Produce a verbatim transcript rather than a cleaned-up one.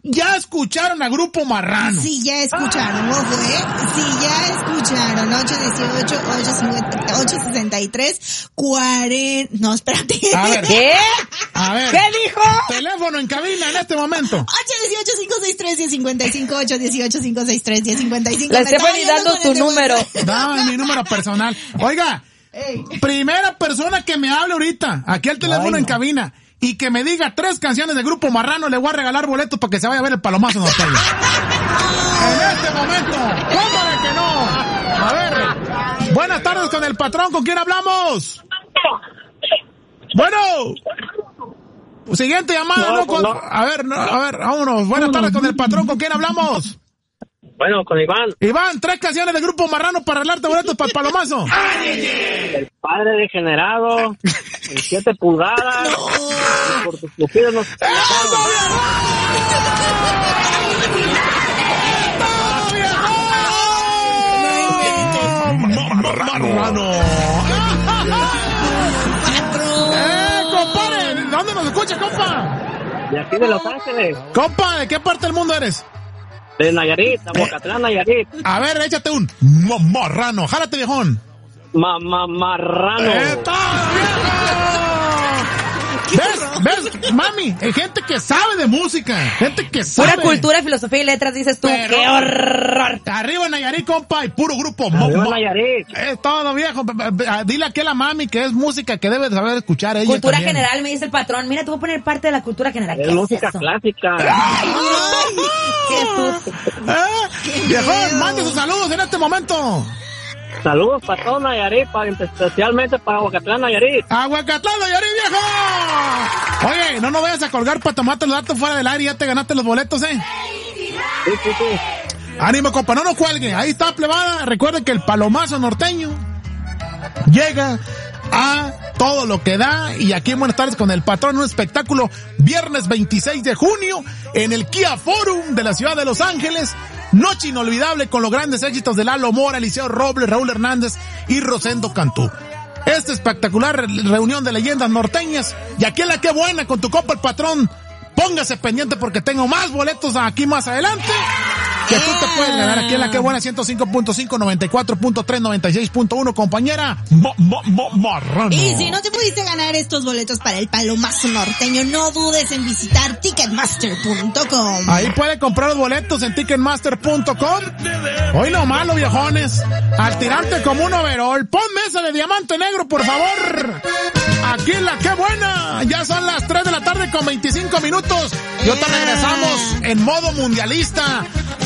ya escucharon a Grupo Marrano. Sí, ya escucharon, ¿no fue? Sí, ya escucharon. ocho uno ocho, ocho cinco ocho, seis tres, cuarenta... No, espérate. A ver. ¿Qué? A ver. ¿Qué dijo? Teléfono en cabina en este momento. ocho uno ocho, cinco seis tres, uno cero cinco cinco, ocho uno ocho, cinco seis tres, uno cero cinco cinco. La Stephanie dando tu número. Dame mi número personal. Oiga, Ey. primera persona que me hable ahorita, aquí al teléfono Ay, no. en cabina, y que me diga tres canciones de Grupo Marrano, le voy a regalar boletos para que se vaya a ver el Palomazo Norteño. En este momento, ¿cómo de que no? A ver, buenas tardes con el patrón, ¿con quién hablamos? Bueno. Siguiente llamada, No, ¿no? Con- no. A ver, no, a ver, vámonos. Buenas tardes con el patrón, ¿con quién hablamos? Bueno, con Iván, Iván, tres canciones de Grupo Marrano para regalarte boletos para el Palomazo. el padre degenerado, en siete pulgadas, y por tus pupilas nos... Marrano. ¡Eh, compadre! ¿Dónde nos escucha, compa? De aquí de Los Ángeles, Compa, ¿de qué parte del mundo eres? de Nayarit, Aguacatlán, Nayarit, A ver, échate un mo- marrano. Jálate, viejón. mamá marrano. ¡Eh, todo, viejo! ¿Ves? ¿Ves? Mami, hay gente que sabe de música. Gente que sabe. Pura cultura, filosofía y letras, dices tú. Pero- ¡Qué horror! Arriba Nayarit, compa, y puro grupo. mo- Arriba mo- Nayarit. Es todo, viejo. Dile aquí a la mami que es música que debe de saber escuchar ella Cultura también. general, me dice el patrón. Mira, te voy a poner parte de la cultura general. Es ¿Qué música eso? clásica. ¡Qué susto! ¿Eh? Viejón, mande sus saludos en este momento. Saludos para todo Nayarit, para, especialmente para Aguacatlán, Nayarit. ¡Aguacatlán, Nayarit, viejo! Oye, no nos vayas a colgar para tomarte los datos fuera del aire. Ya te ganaste los boletos, ¿eh? Sí, sí, sí. Ánimo, compa, no nos cuelgue. Ahí está, plebada. Recuerden que el Palomazo Norteño llega a todo lo que da. Y aquí en Buenas tardes con el patrón, un espectáculo viernes veintiséis de junio en el Kia Forum de la ciudad de Los Ángeles. Noche inolvidable con los grandes éxitos de Lalo Mora, Eliseo Robles, Raúl Hernández y Rosendo Cantú. Esta espectacular re- reunión de leyendas norteñas. Y aquí en la que buena con tu compa el patrón. Póngase pendiente porque tengo más boletos aquí más adelante que tú te puedes ganar aquí en la que buena ciento cinco punto cinco, noventa y cuatro punto tres, noventa y seis punto uno, compañera Mo- Mo- Mo- Marrano. Y si no te pudiste ganar estos boletos para el Palomazo Norteño, no dudes en visitar ticketmaster punto com. Ahí puede comprar los boletos en ticketmaster punto com. Hoy no malo, viejones. Al tirante como un overol. Pon mesa de diamante negro, por favor. Aquí en la que buena. Ya son las tres de la tarde con veinticinco minutos. Y ahorita regresamos en modo mundialista